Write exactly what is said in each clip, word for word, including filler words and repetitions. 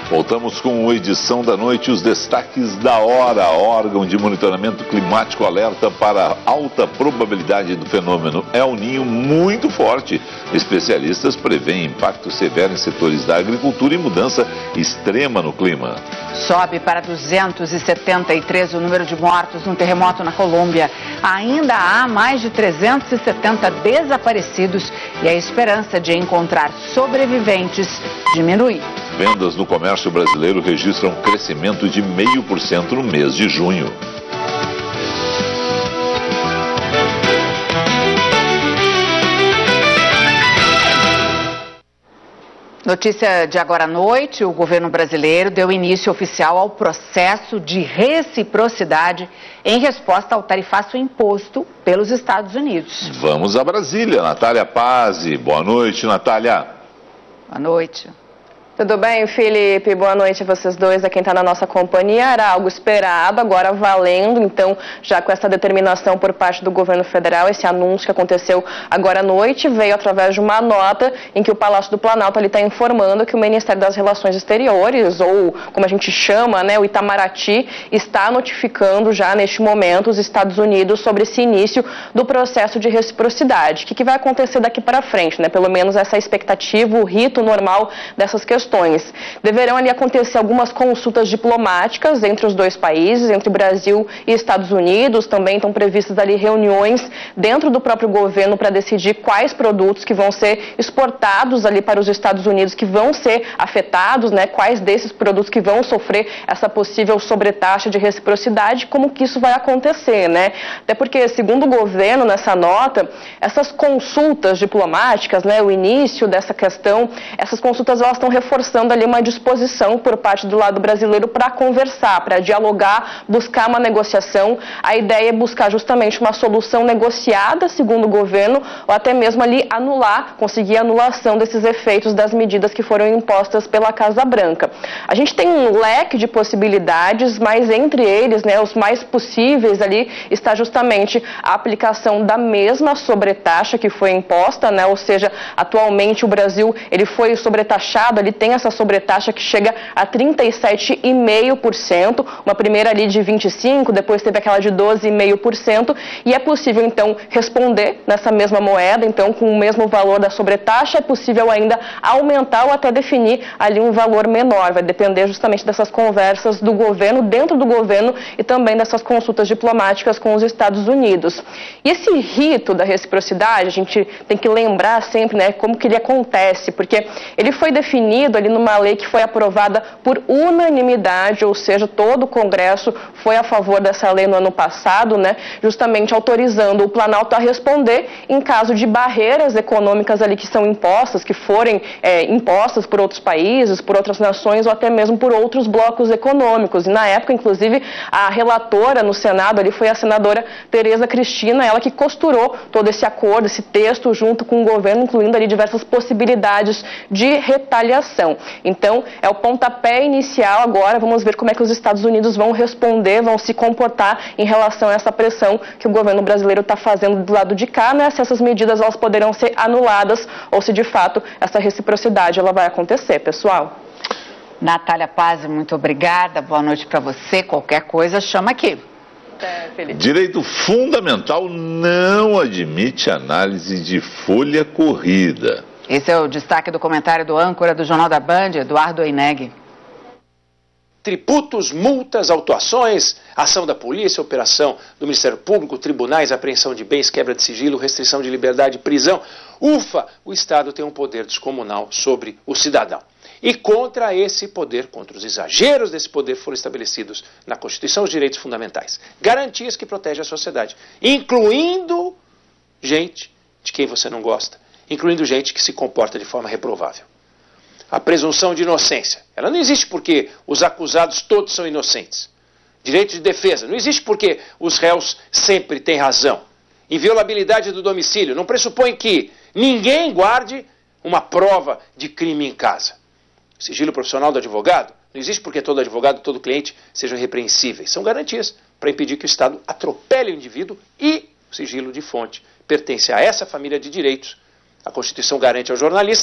Voltamos com a edição da noite, os destaques da hora. Órgão de monitoramento climático alerta para alta probabilidade do fenômeno El Niño muito forte. Especialistas prevêem impacto severo em setores da agricultura e mudança extrema no clima. Sobe para duzentos e setenta e três o número de mortos num terremoto na Colômbia. Ainda há mais de trezentos e setenta desaparecidos e a esperança de encontrar sobreviventes diminui. Vendas no comércio brasileiro registram um crescimento de zero vírgula cinco por cento no mês de junho. Notícia de agora à noite, o governo brasileiro deu início oficial ao processo de reciprocidade em resposta ao tarifaço imposto pelos Estados Unidos. Vamos a Brasília, Natália Pazzi. Boa noite, Natália. Boa noite. Tudo bem, Felipe? Boa noite a vocês dois, a quem está na nossa companhia. Era algo esperado, agora valendo, então, já com essa determinação por parte do governo federal, esse anúncio que aconteceu agora à noite, veio através de uma nota em que o Palácio do Planalto está informando que o Ministério das Relações Exteriores, ou como a gente chama, né, o Itamaraty, está notificando já neste momento os Estados Unidos sobre esse início do processo de reciprocidade. O que, que vai acontecer daqui para frente, né? Pelo menos essa expectativa, o rito normal dessas questões. Deverão ali acontecer algumas consultas diplomáticas entre os dois países, entre Brasil e Estados Unidos. Também estão previstas ali reuniões dentro do próprio governo para decidir quais produtos que vão ser exportados ali para os Estados Unidos, que vão ser afetados, né? Quais desses produtos que vão sofrer essa possível sobretaxa de reciprocidade, como que isso vai acontecer, né? Até porque, segundo o governo, nessa nota, essas consultas diplomáticas, né? O início dessa questão, essas consultas elas estão reforçando reforçando ali uma disposição por parte do lado brasileiro para conversar, para dialogar, buscar uma negociação. A ideia é buscar justamente uma solução negociada, segundo o governo, ou até mesmo ali anular, conseguir a anulação desses efeitos das medidas que foram impostas pela Casa Branca. A gente tem um leque de possibilidades, mas entre eles, né, os mais possíveis ali está justamente a aplicação da mesma sobretaxa que foi imposta, né, ou seja, atualmente o Brasil ele foi sobretaxado, ele tem essa sobretaxa que chega a trinta e sete vírgula cinco por cento, uma primeira ali de vinte e cinco por cento, depois teve aquela de doze vírgula cinco por cento, e é possível então responder nessa mesma moeda, então com o mesmo valor da sobretaxa, é possível ainda aumentar ou até definir ali um valor menor, vai depender justamente dessas conversas do governo, dentro do governo e também dessas consultas diplomáticas com os Estados Unidos. E esse rito da reciprocidade, a gente tem que lembrar sempre, né, como que ele acontece, porque ele foi definido ali numa lei que foi aprovada por unanimidade, ou seja, todo o Congresso foi a favor dessa lei no ano passado, né, justamente autorizando o Planalto a responder em caso de barreiras econômicas ali que são impostas, que forem é, impostas por outros países, por outras nações ou até mesmo por outros blocos econômicos. E na época, inclusive, a relatora no Senado ali foi a senadora Tereza Cristina, ela que costurou todo esse acordo, esse texto junto com o governo, incluindo ali diversas possibilidades de retaliação. Então, é o pontapé inicial agora, vamos ver como é que os Estados Unidos vão responder, vão se comportar em relação a essa pressão que o governo brasileiro está fazendo do lado de cá, né? Se essas medidas elas poderão ser anuladas ou se de fato essa reciprocidade ela vai acontecer, pessoal. Natália Pazzi, muito obrigada, boa noite para você, qualquer coisa chama aqui. É, Direito fundamental não admite análise de folha corrida. Esse é o destaque do comentário do âncora do Jornal da Band, Eduardo Oineg. Tributos, multas, autuações, ação da polícia, operação do Ministério Público, tribunais, apreensão de bens, quebra de sigilo, restrição de liberdade, prisão. Ufa, o Estado tem um poder descomunal sobre o cidadão. E contra esse poder, contra os exageros desse poder, foram estabelecidos na Constituição os direitos fundamentais. Garantias que protegem a sociedade, incluindo gente de quem você não gosta, incluindo gente que se comporta de forma reprovável. A presunção de inocência, ela não existe porque os acusados todos são inocentes. Direito de defesa, não existe porque os réus sempre têm razão. Inviolabilidade do domicílio, não pressupõe que ninguém guarde uma prova de crime em casa. Sigilo profissional do advogado, não existe porque todo advogado, todo cliente sejam irrepreensíveis. São garantias para impedir que o Estado atropele o indivíduo e o sigilo de fonte pertence a essa família de direitos. A Constituição garante ao jornalista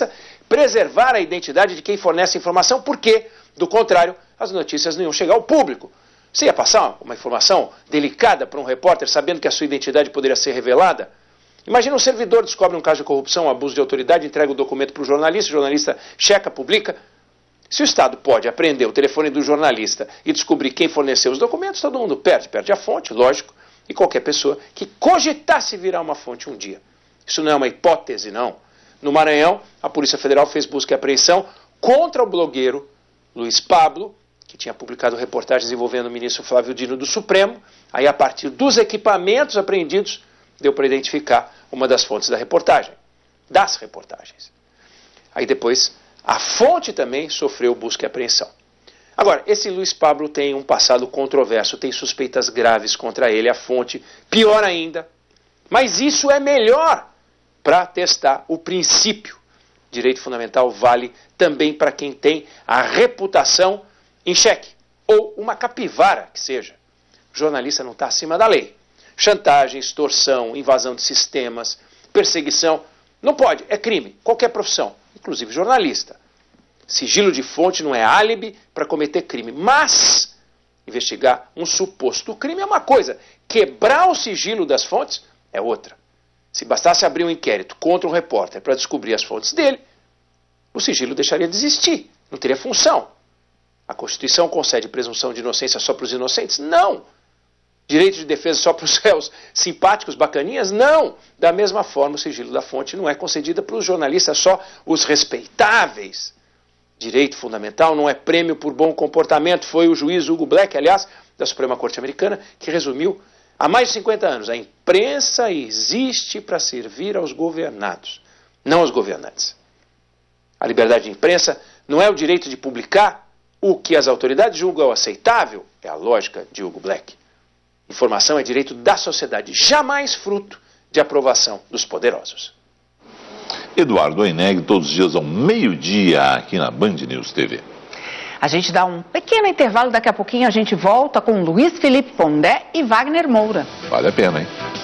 preservar a identidade de quem fornece a informação, porque, do contrário, as notícias não iam chegar ao público. Você ia passar uma informação delicada para um repórter, sabendo que a sua identidade poderia ser revelada? Imagina um servidor descobre um caso de corrupção, abuso de autoridade, entrega o documento para o jornalista, o jornalista checa, publica. Se o Estado pode apreender o telefone do jornalista e descobrir quem forneceu os documentos, todo mundo perde. Perde a fonte, lógico, e qualquer pessoa que cogitasse virar uma fonte um dia. Isso não é uma hipótese, não. No Maranhão, a Polícia Federal fez busca e apreensão contra o blogueiro Luiz Pablo, que tinha publicado reportagens envolvendo o ministro Flávio Dino do Supremo. Aí, a partir dos equipamentos apreendidos, deu para identificar uma das fontes da reportagem, das reportagens. Aí depois, a fonte também sofreu busca e apreensão. Agora, esse Luiz Pablo tem um passado controverso, tem suspeitas graves contra ele, a fonte, pior ainda. Mas isso é melhor para testar o princípio. Direito fundamental vale também para quem tem a reputação em xeque, ou uma capivara que seja. O jornalista não está acima da lei. Chantagem, extorsão, invasão de sistemas, perseguição, não pode, é crime, qualquer profissão, inclusive jornalista. Sigilo de fonte não é álibi para cometer crime, mas investigar um suposto crime é uma coisa, quebrar o sigilo das fontes é outra. Se bastasse abrir um inquérito contra um repórter para descobrir as fontes dele, o sigilo deixaria de existir, não teria função. A Constituição concede presunção de inocência só para os inocentes? Não. Direito de defesa só para os réus simpáticos, bacaninhas? Não. Da mesma forma, o sigilo da fonte não é concedido para os jornalistas só os respeitáveis. Direito fundamental não é prêmio por bom comportamento. Foi o juiz Hugo Black, aliás, da Suprema Corte Americana, que resumiu há mais de cinquenta anos: a imprensa existe para servir aos governados, não aos governantes. A liberdade de imprensa não é o direito de publicar o que as autoridades julgam aceitável, é a lógica de Hugo Black. Informação é direito da sociedade, jamais fruto de aprovação dos poderosos. Eduardo Oineg, todos os dias ao meio-dia, aqui na Band News T V. A gente dá um pequeno intervalo, daqui a pouquinho a gente volta com Luiz Felipe Pondé e Wagner Moura. Vale a pena, hein?